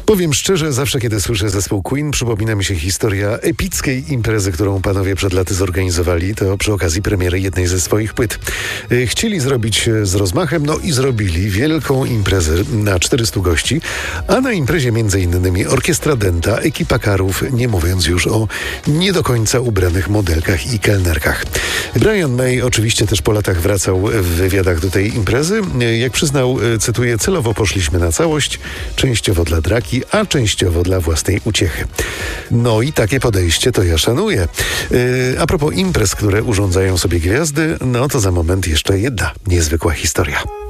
Powiem szczerze, zawsze kiedy słyszę zespół Queen, przypomina mi się historia epickiej imprezy, którą panowie przed laty zorganizowali. To przy okazji premiery jednej ze swoich płyt. Chcieli zrobić z rozmachem, no i zrobili wielką imprezę na 400 gości, a na imprezie m.in. orkiestra Denta, ekipa karów, nie mówiąc już o nie do końca ubranych modelkach i kelnerkach. Brian May oczywiście też po latach wracał w wywiadach do tej imprezy. Jak przyznał, cytuję, celowo poszliśmy na całość, częściowo dla draki, a częściowo dla własnej uciechy. No i takie podejście to ja szanuję. A propos imprez, które urządzają sobie gwiazdy, no to za moment jeszcze jedna niezwykła historia.